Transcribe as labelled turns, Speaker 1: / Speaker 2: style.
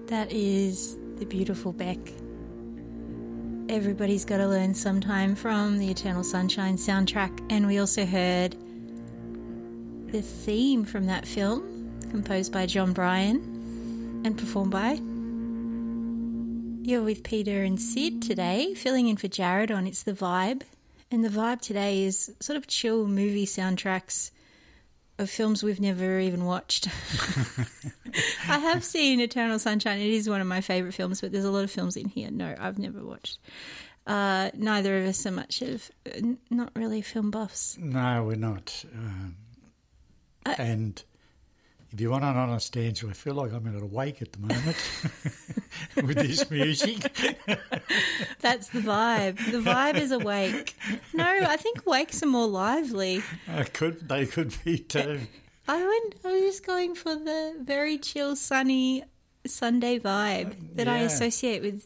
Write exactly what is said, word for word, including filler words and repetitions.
Speaker 1: That is the beautiful Beck. Everybody's Got to Learn Sometime from the Eternal Sunshine soundtrack. And we also heard the theme from that film, composed by John Bryan and performed by... You're with Peter and Sid today, filling in for Jared on It's the Vibe. And the vibe today is sort of chill movie soundtracks of films we've never even watched. I have seen Eternal Sunshine. It is one of my favourite films, but there's a lot of films in here. No, I've never watched. Uh, neither of us are much of, not really film buffs.
Speaker 2: No, we're not. Um, uh, and if you want an honest answer, I feel like I'm a little awake at the moment with this music.
Speaker 1: That's the vibe. The vibe is awake. No, I think wakes are more lively.
Speaker 2: Uh, could they could be too.
Speaker 1: I went. I was just going for the very chill, sunny Sunday vibe that
Speaker 2: yeah.
Speaker 1: I associate with